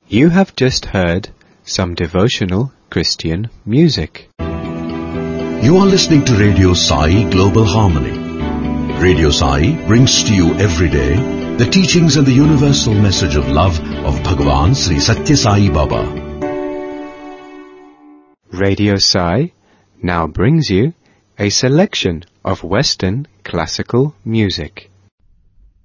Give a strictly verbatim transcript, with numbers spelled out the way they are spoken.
You have just heard some devotional Christian music. You are listening to Radio Sai Global Harmony. Radio Sai brings to you every day the teachings and the universal message of love of Bhagavan Sri Satya Sai Baba. Radio Sai now brings you a selection of Western classical music.